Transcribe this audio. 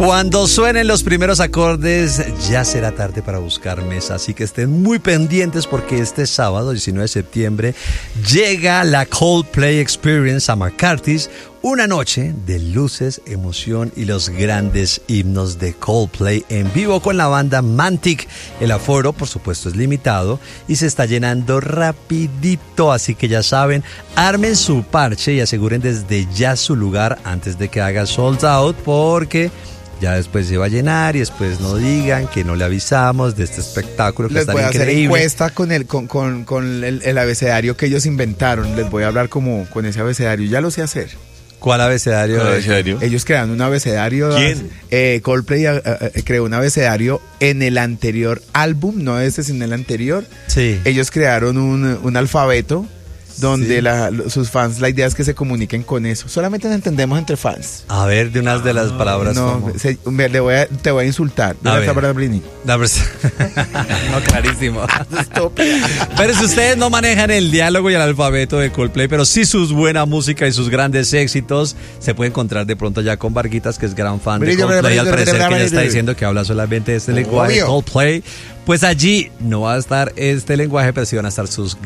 Cuando suenen los primeros acordes, ya será tarde para buscar mesa, así que estén muy pendientes porque este sábado, 19 de septiembre, llega la Coldplay Experience a McCarthy's, una noche de luces, emoción y los grandes himnos de Coldplay en vivo con la banda Mantic. El aforo, por supuesto, es limitado y se está llenando rapidito, así que ya saben, armen su parche y aseguren desde ya su lugar antes de que haga sold out, porque ya después se va a llenar y después no digan que no le avisamos de este espectáculo que les es tan voy a hacer increíble. encuesta con el abecedario que ellos inventaron. Les voy a hablar como con ese abecedario. Ya lo sé hacer. ¿Cuál abecedario? ¿Cuál abecedario? Ellos crearon un abecedario. ¿Quién? Coldplay creó un abecedario en el anterior álbum, no este, sino el anterior. Sí. Ellos crearon un alfabeto donde sus fans, la idea es que se comuniquen con eso. Solamente nos entendemos entre fans. A ver, de unas de las palabras. No, te voy a insultar. A ver. No, clarísimo. Pero si ustedes no manejan el diálogo y el alfabeto de Coldplay, pero sí sus buena música y sus grandes éxitos, se puede encontrar de pronto ya con Varguitas, que es gran fan de Coldplay, al parecer que ya está diciendo que habla solamente este lenguaje, Coldplay. Pues allí no va a estar este lenguaje, pero sí van a estar sus